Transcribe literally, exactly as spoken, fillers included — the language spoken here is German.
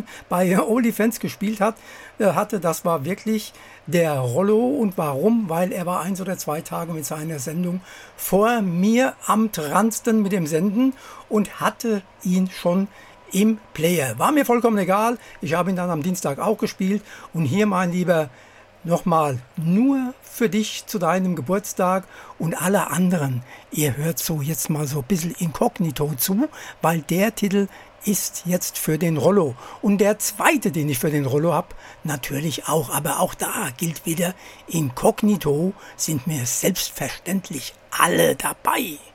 Jahren bei OnlyFans gespielt hat, äh, hatte, das war wirklich der Rollo. Und warum? Weil er war eins oder zwei Tage mit seiner Sendung vor mir am dransten mit dem Senden und hatte ihn schon im Player. War mir vollkommen egal. Ich habe ihn dann am Dienstag auch gespielt. Und hier, mein Lieber, nochmal, nur für dich zu deinem Geburtstag und alle anderen. Ihr hört so jetzt mal so ein bisschen inkognito zu, weil der Titel ist jetzt für den Rollo. Und der zweite, den ich für den Rollo habe, natürlich auch. Aber auch da gilt wieder, inkognito sind mir selbstverständlich alle dabei.